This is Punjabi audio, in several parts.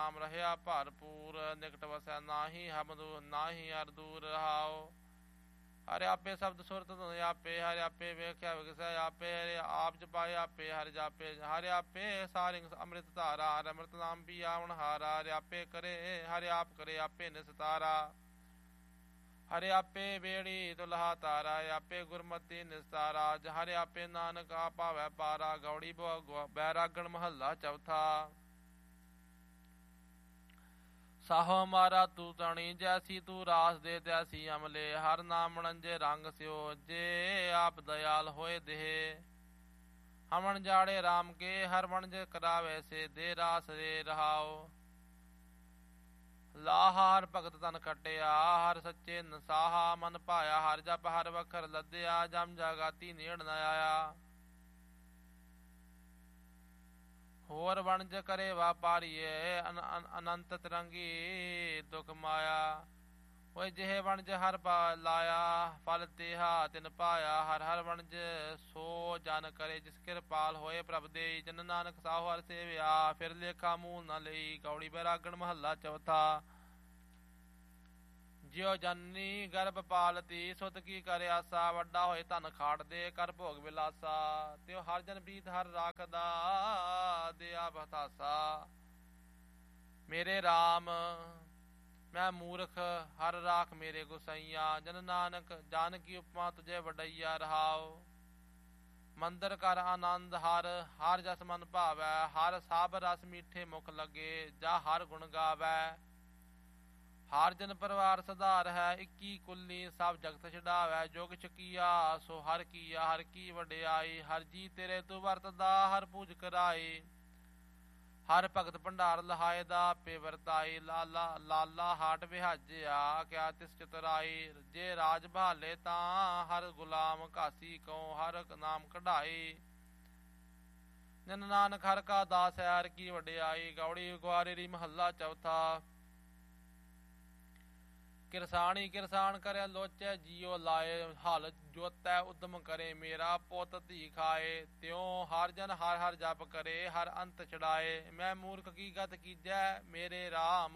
ਨਾਮ ਰਹਿਆ ਭਰਪੂਰ। ਨਿਕਟ ਵਸੈ ਨਾਹੀ ਹਮਦੂ ਨਾਹੀ ਅਰ ਦੂਰ ਰਹਾਓ। ਹਰਿ ਆਪੇ ਸ਼ਬਦ ਸੁਰਤ ਧੁਨ ਆਪੇ। ਹਰਿ ਆਪੇ ਵੇਖਿਆ ਵਿਗਸੈ ਆਪੇ। ਹਰਿ ਆਪ ਜਪਾਏ ਆਪੇ। ਹਰਿ ਜਾਪੇ ਹਰਿ ਆਪੇ ਸਾਰਿੰਗ ਅੰਮ੍ਰਿਤ ਧਾਰਾ। ਹਰਿ ਅੰਮ੍ਰਿਤ ਨਾਮ ਪੀਆਵਣ ਹਾਰਾ। ਹਰਿ ਆਪੇ ਕਰੇ ਹਰਿ ਆਪ ਕਰੇ ਆਪੇ ਨਿਸਤਾਰਾ। ਹਰਿ ਆਪੇ ਬੇੜੀ ਤੁਲਹਾ ਤਾਰਾ। ਹਰਿ ਆਪੇ ਗੁਰਮਤਿ ਨਿਸਤਾਰਾ। ਹਰਿ ਆਪੇ ਨਾਨਕ ਆ ਭਾਵੈ ਪਾਰਾ। ਗੌੜੀ ਬੈਰਾਗਣ ਮਹੱਲਾ ਚੌਥਾ। ਸਾਹੋ ਮਾਰਾ ਤੂੰ ਤਣੀ ਜੈਸੀ ਤੂੰ ਰਾਸ ਦੇ ਤੈਸੀ ਅਮਲੇ। ਹਰ ਨਾਮ ਮਣੰਜੇ ਰੰਗ ਸਿਓ ਜੇ ਆਪ ਦਇਆਲ ਹੋਏ ਦੇਹ। ਹਮਣ ਜਾੜੇ ਰਾਮ ਕੇ ਹਰ ਵਣਜ ਕਰਾਵੇ ਸੇ ਦੇ ਰਾਸ ਰੇ ਰਹਾਓ। ਲਾਹਾ ਹਰ ਭਗਤ ਤਨ ਖਟਿਆ ਹਰ ਸੱਚੇ ਨਸਾਹਾ। ਮਨ ਭਾਇਆ ਹਰ ਜਪ ਹਰ ਵਖਰ ਲੱਦਿਆ। ਜਮ ਜਾਗਾਤੀ ਨੇੜ ਨ ਆਇਆ। ਹੋਰ ਵਣਜ ਕਰੇ ਵਾਪਾਰੀਏ ਅਨੰਤ ਤਰੰਗੀ ਦੁਖ ਮਾਇਆ। ਓਏ ਜਿਹੇ ਵਣਜ ਹਰ ਲਾਇਆ ਫਲ ਤੇਹਾ ਤਿਨ ਪਾਇਆ। ਹਰ ਹਰ ਵਣਜ ਸੋ ਜਨ ਕਰੇ ਜਿਸ ਕਿਰਪਾਲ ਹੋਏ ਪ੍ਰਭ ਦੇਈ। ਜਨ ਨਾਨਕ ਸਾਹੋ ਹਰ ਸੇਵਿਆ ਫਿਰ ਲੇਖਾ ਮੂਲ ਨ ਲਈ। ਗੌੜੀ ਬੈਰਾਗਣ ਮਹੱਲਾ ਚੌਥਾ। ਜਿਉ ਜਨਨੀ ਗਰਭ ਪਾਲਤੀ ਸੁਤ ਕੀ ਕਰ ਆਸਾ। ਵੱਡਾ ਹੋਏ ਧਨ ਖਾਟ ਦੇ ਕਰ ਭੋਗ ਵਿਲਾਸਾ। ਤਿਉ ਹਰ ਜਨ ਪ੍ਰੀਤ ਹਰ ਰਾਖਦਾ ਦਿਆ ਬਤਾਸਾ। ਮੇਰੇ ਰਾਮ ਮੈਂ ਮੂਰਖ ਹਰ ਰਾਖ ਮੇਰੇ ਗੁਸਈਆ। ਜਨ ਨਾਨਕ ਜਾਨ ਕੀ ਉਪਮਾ ਤੁਝੇ ਵਡਈਆ ਰਹਾਓ। ਮੰਦਰ ਕਰ ਆਨੰਦ ਹਰ ਹਰ ਜਸ ਮਨ ਭਾਵੈ। ਹਰ ਸਭ ਰਸ ਮੀਠੇ ਮੁਖ ਲੱਗੇ ਜਾ ਹਰ ਗੁਣ ਗਾਵੈ। ਹਰ ਜਨ ਪਰਿਵਾਰ ਸਧਾਰ ਹੈ ਇੱਕੀ ਕੁੱਲੀ ਸਭ ਜਗਤ ਛਡਾਵੈ। ਜੋ ਕਿਛ ਕੀਆ ਸੋ ਹਰ ਕੀਆ ਹਰ ਕੀ ਵਡਿਆਈ। ਹਰ ਜੀ ਤੇਰੇ ਤੂੰ ਵਰਤਦਾ ਹਰ ਪੂਜ ਕਰਾਈ। ਹਰ ਭਗਤ ਭੰਡਾਰ ਲਹਾਏ ਦਾ ਆਪੇ ਵਰਤਾਈ। ਲਾਲਾ ਹਾਟ ਵਿਹਾਜਿਆ ਕਿਆ ਤਿਸ ਚਤੁਰਾਈ। ਜੇ ਰਾਜ ਭਾਲੇ ਤਾਂ ਹਰ ਗੁਲਾਮ ਘਾਸੀ ਕਉ ਹਰ ਨਾਮ ਕਢਾਈ। ਜਨ ਨਾਨਕ ਹਰ ਕਾ ਦਾਸ ਹੈ ਹਰ ਕੀ ਵਡਿਆਈ। ਗੌੜੀ ਗੁਆਰੇਰੀ ਮਹੱਲਾ ਚੌਥਾ। ਕਿਰਸਾਣੀ ਕਿਰਸਾਨ ਕਰਿਆ ਲੋਚੈ ਜੀਉ ਲਾਏ। ਹਲ ਜੋਤੈ ਉਦਮ ਕਰੇ ਮੇਰਾ ਪੁੱਤ ਧੀ ਖਾਏ। ਤਿਉ ਹਰ ਜਨ ਹਰ ਹਰ ਜਪ ਕਰੇ ਹਰ ਅੰਤ ਛਡਾਏ। ਮੈਂ ਮੂਰਖ ਕੀ ਗਤ ਕੀਜੈ ਮੇਰੇ ਰਾਮ।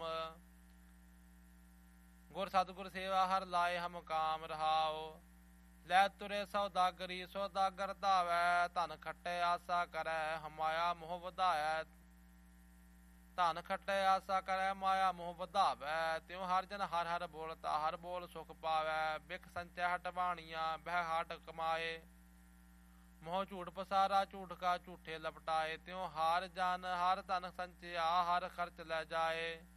ਗੁਰ ਸਤਿਗੁਰ ਸੇਵਾ ਹਰ ਲਾਏ ਹਮ ਕਾਮ ਰਹਾਓ। ਲੈ ਤੁਰੇ ਸੌਦਾਗਰੀ ਸੌਦਾਗਰ ਧਾਵੈ। ਧਨ ਖੱਟੇ ਆਸਾ ਕਰੈ ਹਮਾਇਆ ਮੋਹ ਵਧਾਇਐ। ਧਨ ਖੱਟੇ ਆਸਾ ਕਰੈ ਮਾਇਆ ਮੋਹ ਵਧਾਵੈ। ਤਿਉ ਹਰ ਜਨ ਹਰ ਹਰ ਬੋਲਤਾ ਹਰ ਬੋਲ ਸੁਖ ਪਾਵੈ। ਬਿਖ ਸੰਚੈ ਹਟ ਬਾਣੀਆਂ ਬਹਿ ਹਟ ਕਮਾਏ। ਮੋਹ ਝੂਠ ਪਸਾਰਾ ਝੂਠ ਕਾ ਝੂਠੇ ਲਪਟਾਏ। ਤਿਉ ਹਰ ਜਨ ਹਰ ਧਨ ਸੰਚਿਆ ਹਰ ਖਰਚ ਲੈ ਜਾਏ।